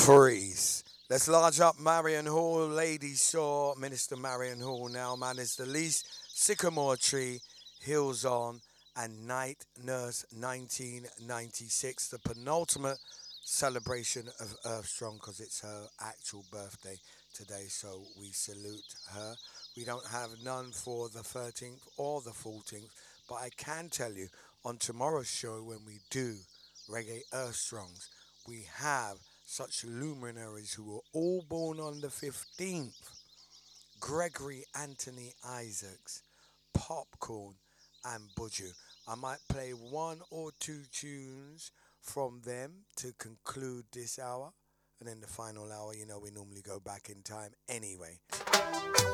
Freeze. Let's large up Marion Hall. Ladies saw Minister Marion Hall now. Man is the least. Sycamore Tree, Hills On, and Night Nurse 1996. The penultimate celebration of Earth Strong because it's her actual birthday today. So we salute her. We don't have none for the 13th or the 14th. But I can tell you on tomorrow's show when we do Reggae Earth Strongs, we have such luminaries who were all born on the 15th. Gregory Anthony Isaacs, Popcorn, and Buju. I might play one or two tunes from them to conclude this hour. And then the final hour, we normally go back in time anyway.